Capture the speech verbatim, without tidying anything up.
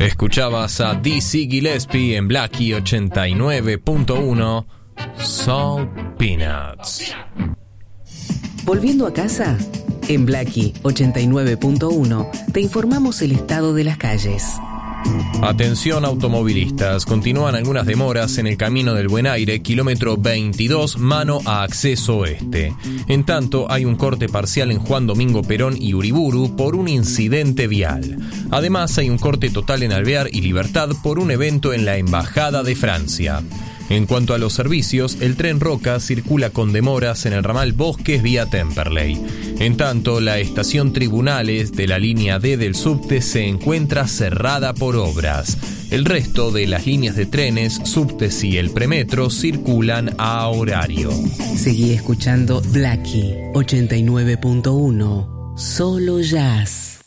Escuchabas a Dizzy Gillespie en Blackie ochenta y nueve punto uno, Salt Peanuts. Volviendo a casa, en Blackie ochenta y nueve punto uno te informamos el estado de las calles. Atención automovilistas, continúan algunas demoras en el Camino del Buen Aire, kilómetro veintidós, mano a acceso oeste. En tanto, hay un corte parcial en Juan Domingo Perón y Uriburu por un incidente vial. Además, hay un corte total en Alvear y Libertad por un evento en la Embajada de Francia. En cuanto a los servicios, el tren Roca circula con demoras en el ramal Bosques vía Temperley. En tanto, la estación Tribunales de la línea D del subte se encuentra cerrada por obras. El resto de las líneas de trenes, subtes y el premetro circulan a horario. Seguí escuchando Blackie ochenta y nueve punto uno, solo jazz.